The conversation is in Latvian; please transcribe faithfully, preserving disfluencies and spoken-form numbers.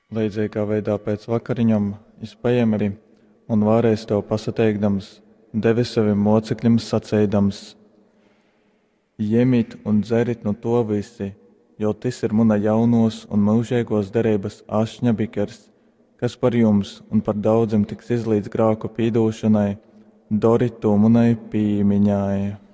Līdzīgā veidā pēc vakariņam izpējami arī un vēlreiz tev pasateikdams, devi saviem mocekļiem sacēdams: Jemit un dzerit no to visi, jo tas ir mana jaunos un mūžīgos derības ašņa bikers, kas par jums un par daudziem tiks izlīdz grāku pīdūšanai, dori to manai pīmiņai.